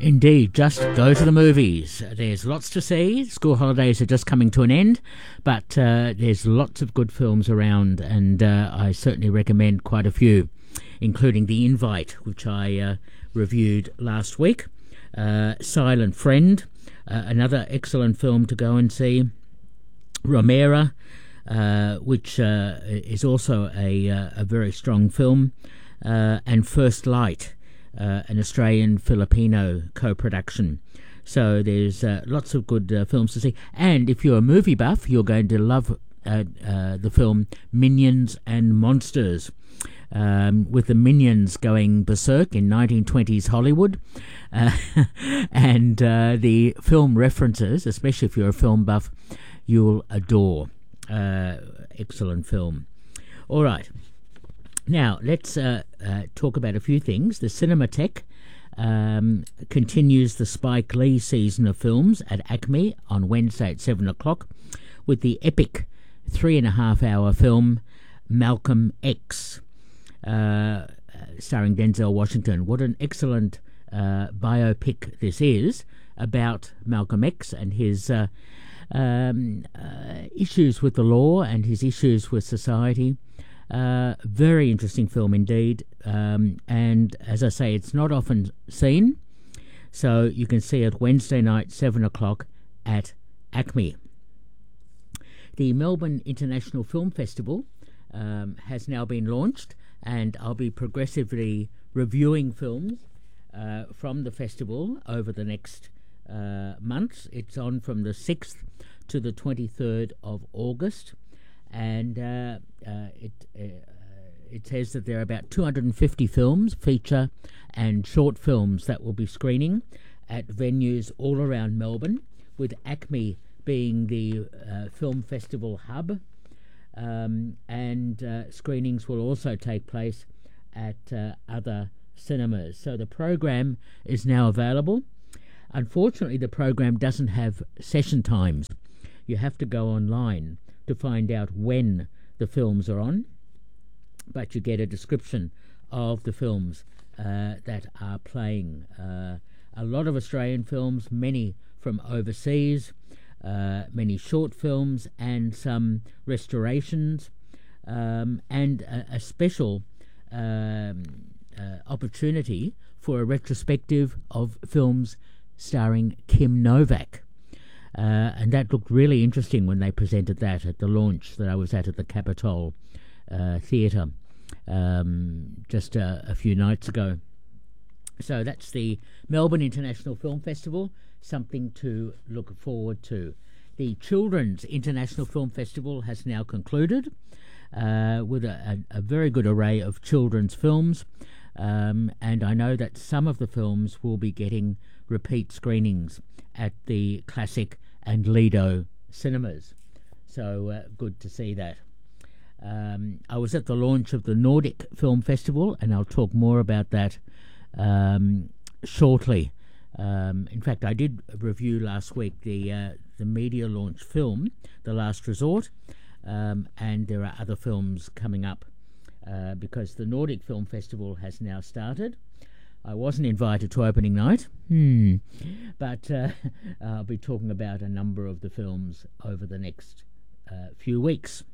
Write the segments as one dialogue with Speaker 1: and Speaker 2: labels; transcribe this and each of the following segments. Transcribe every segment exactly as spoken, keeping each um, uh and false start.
Speaker 1: Indeed, just go to the movies. There's lots to see. School holidays are just coming to an end, but uh, there's lots of good films around, and uh, I certainly recommend quite a few, including The Invite, which I uh, reviewed last week, uh, Silent Friend, uh, another excellent film to go and see, Romera, uh, which uh, is also a, uh, a very strong film, uh, and First Light, Uh, an Australian-Filipino co-production. So there's uh, lots of good uh, films to see. And if you're a movie buff, you're going to love uh, uh, the film Minions and Monsters, um, with the Minions going berserk in nineteen twenties Hollywood. Uh, and uh, the film references, especially if you're a film buff, you'll adore. Uh, excellent film. All right. Now, let's uh, uh, talk about a few things. The Cinematheque um, continues the Spike Lee season of films at Acme on Wednesday at seven o'clock with the epic three and a half hour film Malcolm X, uh, starring Denzel Washington. What an excellent uh, biopic this is about Malcolm X and his uh, um, uh, issues with the law and his issues with society. Uh, very interesting film indeed, um, and as I say, it's not often seen, so you can see it Wednesday night, seven o'clock at Acme. The Melbourne International Film Festival um, has now been launched, and I'll be progressively reviewing films uh, from the festival over the next uh, months. It's on from the sixth to the twenty-third of August. And uh, uh, it uh, it says that there are about two hundred fifty films, feature and short films that will be screening at venues all around Melbourne, with Acme being the uh, film festival hub. Um, and uh, screenings will also take place at uh, other cinemas. So the program is now available. Unfortunately, the program doesn't have session times. You have to go online to find out when the films are on, but you get a description of the films uh, that are playing. Uh, a lot of Australian films, many from overseas, uh, many short films, and some restorations, um, and a, a special um, uh, opportunity for a retrospective of films starring Kim Novak. Uh, and that looked really interesting when they presented that at the launch that I was at at the Capitol uh, Theatre um, just uh, a few nights ago. So that's the Melbourne International Film Festival, something to look forward to. The Children's International Film Festival has now concluded uh, with a, a, a very good array of children's films, um, and I know that some of the films will be getting repeat screenings at the Classic and Lido cinemas. So uh, good to see that. Um, I was at the launch of the Nordic Film Festival, and I'll talk more about that um, shortly. Um, in fact, I did review last week the uh, the media launch film, The Last Resort, um, and there are other films coming up uh, because the Nordic Film Festival has now started. I wasn't invited to opening night, hmm. but uh, I'll be talking about a number of the films over the next uh, few weeks.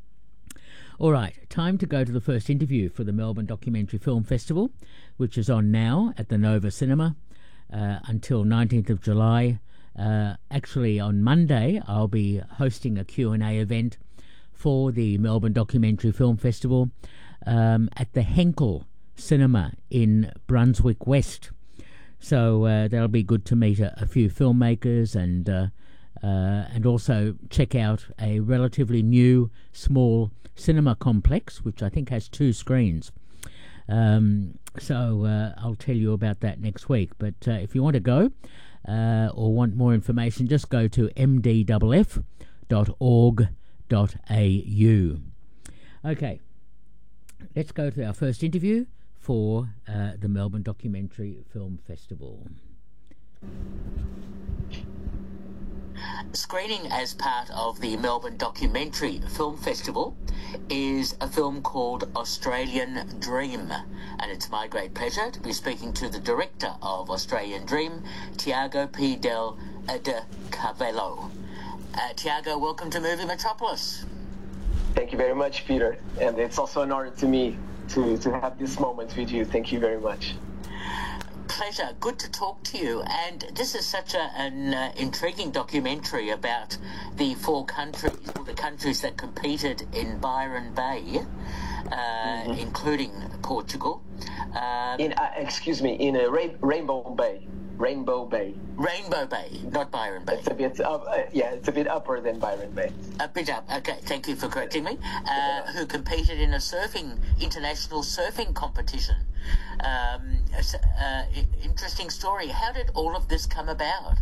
Speaker 1: All right, time to go to the first interview for the Melbourne Documentary Film Festival, which is on now at the Nova Cinema uh, until nineteenth of July. Uh, actually, on Monday, I'll be hosting a Q and A event for the Melbourne Documentary Film Festival um, at the Henkel Cinema in Brunswick West. So uh, that'll be good to meet a, a few filmmakers and uh, uh, and also check out a relatively new small cinema complex, which I think has two screens. Um, so uh, I'll tell you about that next week. But uh, if you want to go uh, or want more information, just go to m d f f dot org dot a u. Okay, let's go to our first interview for uh, the Melbourne Documentary Film Festival. Screening as part of the Melbourne Documentary Film Festival is a film called Australian Dream, and it's my great pleasure to be speaking to the director of Australian Dream, Tiago P. Del de Carvalho. Uh, Tiago, welcome to Movie Metropolis.
Speaker 2: Thank you very much, Peter, and it's also an honor to me to, to have this moment with you. Thank you very much.
Speaker 1: Pleasure. Good to talk to you. And this is such a, an uh, intriguing documentary about the four countries, or the countries that competed in Byron Bay, uh, mm-hmm. including Portugal. Um,
Speaker 2: in uh, excuse me, in a Ra- Rainbow Bay. Rainbow Bay.
Speaker 1: Rainbow Bay, not Byron Bay.
Speaker 2: It's a bit up, uh, yeah, it's a bit upper than Byron Bay.
Speaker 1: A bit up. Okay, thank you for correcting me. Uh, who competed in a surfing international surfing competition. Um, uh, interesting story. How did all of this come about?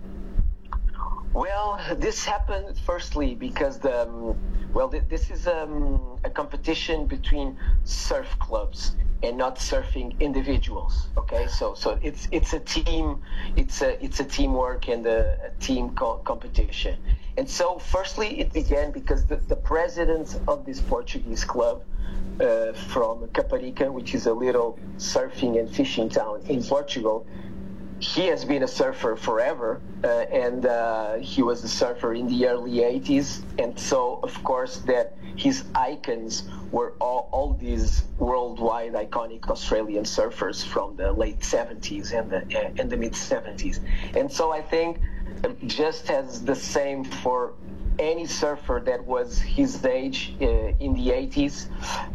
Speaker 2: Well, this happened firstly because the um, well, th- this is um, a competition between surf clubs and not surfing individuals. Okay, so so it's it's a team, it's a it's a teamwork and a, a team co- competition. And so, firstly, it began because the, the president of this Portuguese club uh, from Caparica, which is a little surfing and fishing town in Portugal, he has been a surfer forever, uh, and uh, he was a surfer in the early eighties, and so of course that his icons were all, all these worldwide iconic Australian surfers from the late seventies and the and the mid seventies. And so I think just as the same for any surfer that was his age uh, in the eighties,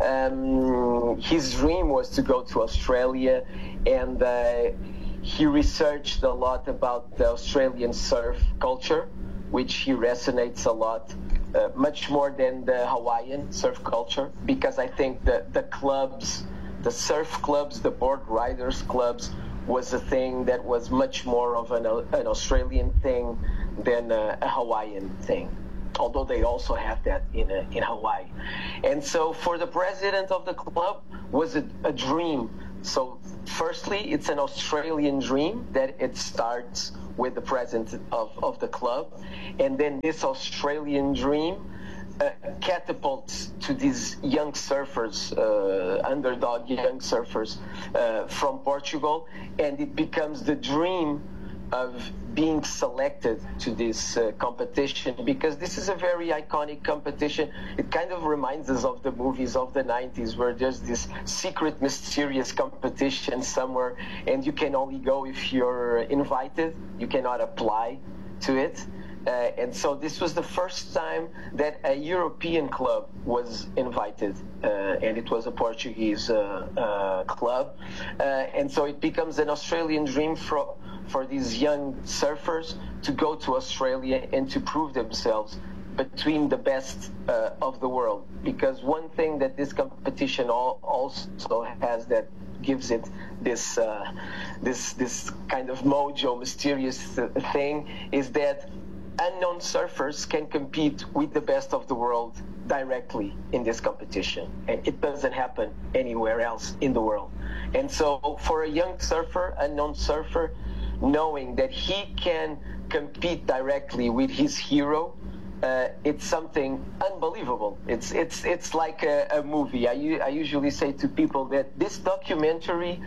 Speaker 2: um, his dream was to go to Australia, and uh, he researched a lot about the Australian surf culture, which he resonates a lot, uh, much more than the Hawaiian surf culture, because I think that the clubs, the surf clubs, the board riders clubs, was a thing that was much more of an, an Australian thing than a, a Hawaiian thing, although they also have that in a, in Hawaii. And so for the president of the club was a, a dream. So firstly, it's an Australian dream that it starts with the president of, of the club. And then this Australian dream uh, catapults to these young surfers, uh, underdog young surfers uh, from Portugal. And it becomes the dream of being selected to this uh, competition, because this is a very iconic competition. It kind of reminds us of the movies of the nineties, where there's this secret, mysterious competition somewhere, and you can only go if you're invited. You cannot apply to it. Uh, and so this was the first time that a European club was invited, uh, and it was a Portuguese uh, uh, club. Uh, and so it becomes an Australian dream for, for these young surfers to go to Australia and to prove themselves between the best uh, of the world. Because one thing that this competition all, also has that gives it this uh, this this kind of mojo, mysterious thing, is that unknown surfers can compete with the best of the world directly in this competition, and it doesn't happen anywhere else in the world. And so for a young surfer, unknown surfer, knowing that he can compete directly with his hero, uh, it's something unbelievable. It's it's it's like a, a movie. I, I usually say to people that this documentary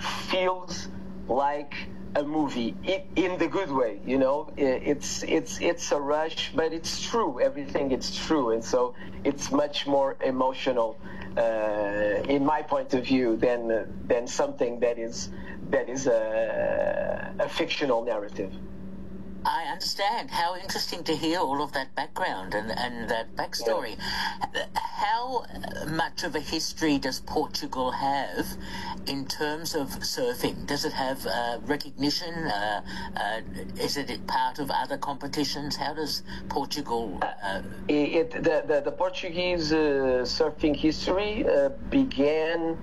Speaker 2: feels like a movie in the good way, you know. It's it's it's a rush, but it's true. Everything it's true, and so it's much more emotional, uh, in my point of view, than than something that is that is a, a fictional narrative.
Speaker 1: I understand. How interesting to hear all of that background and, and that backstory. Yeah. How much of a history does Portugal have in terms of surfing? Does it have uh, recognition? Uh, uh, is it part of other competitions? How does Portugal... Uh,
Speaker 2: it, the, the, the Portuguese uh, surfing history uh, began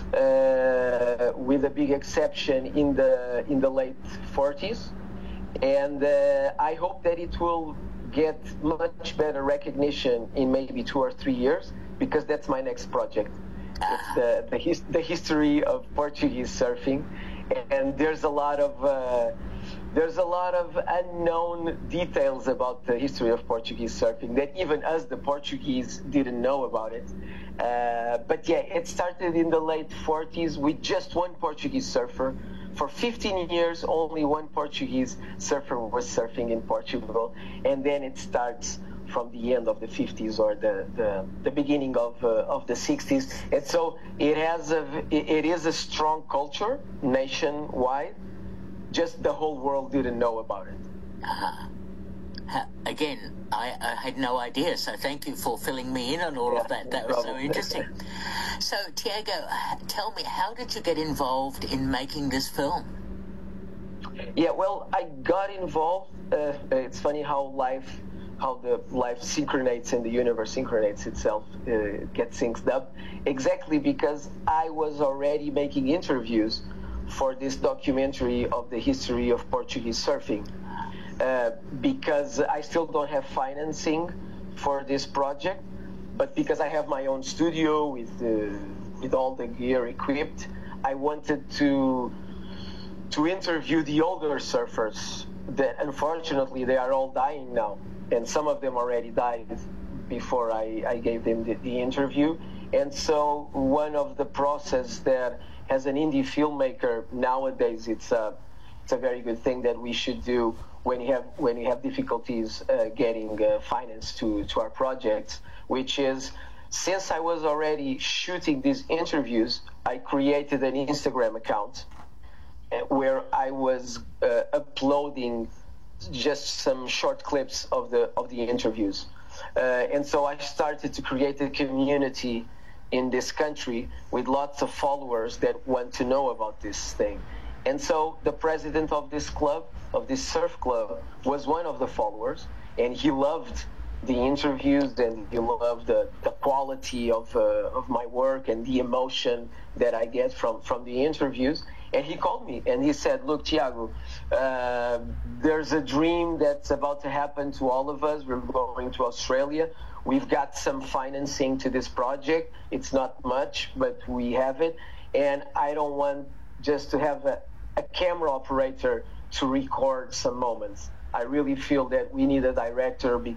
Speaker 2: uh, with a big exception in the in the late forties. And uh, I hope that it will get much better recognition in maybe two or three years, because that's my next project. It's the the, his, the history of Portuguese surfing, and there's a lot of uh, there's a lot of unknown details about the history of Portuguese surfing that even us, the Portuguese, didn't know about it. Uh, but yeah, it started in the late forties with just one Portuguese surfer. For fifteen years, only one Portuguese surfer was surfing in Portugal, and then it starts from the end of the fifties or the, the, the beginning of uh, of the sixties. And so it has a it is a strong culture nationwide. Just the whole world didn't know about it.
Speaker 3: Uh, again, I, I had no idea, so thank you for filling me in on all
Speaker 2: Yeah,
Speaker 3: of that. That
Speaker 2: no
Speaker 3: was so
Speaker 2: problem.
Speaker 3: interesting. So, Tiago, tell me, how did you get involved in making this film?
Speaker 2: Yeah, well, I got involved. Uh, it's funny how life, how the life synchronates and the universe synchronates itself, uh, gets synced up. Exactly because I was already making interviews for this documentary of the history of Portuguese surfing. Uh, because I still don't have financing for this project, but because I have my own studio with uh, with all the gear equipped, I wanted to to interview the older surfers that unfortunately they are all dying now, and some of them already died before I, I gave them the, the interview. And so one of the process that as an indie filmmaker nowadays, it's a it's a very good thing that we should do when you have when you have difficulties uh, getting uh, finance to to our projects, which is, since I was already shooting these interviews, I created an Instagram account uh, where I was uh, uploading just some short clips of the of the interviews, uh, and so I started to create a community in this country with lots of followers that want to know about this thing. And so the president of this club, of this surf club, was one of the followers, and he loved the interviews and he loved the, the quality of uh, of my work and the emotion that I get from, from the interviews. And he called me and he said, look, Tiago, uh, there's a dream that's about to happen to all of us. We're going to Australia. We've got some financing to this project. It's not much, but we have it. And I don't want just to have a, a camera operator to record some moments. I really feel that we need a director